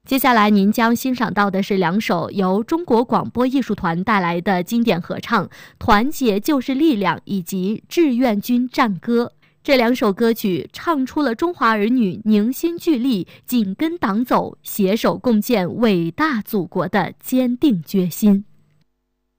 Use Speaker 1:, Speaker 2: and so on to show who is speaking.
Speaker 1: 接下来您将欣赏到的是两首由中国广播艺术团带来的经典合唱《团结就是力量》以及《志愿军战歌》。这两首歌曲唱出了中华儿女凝心聚力、紧跟党走、携手共建伟大祖国的坚定决心。